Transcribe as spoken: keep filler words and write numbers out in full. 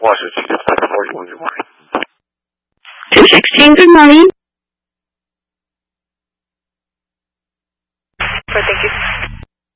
Washington, forty-one, good morning. two sixteen, good morning. For thank you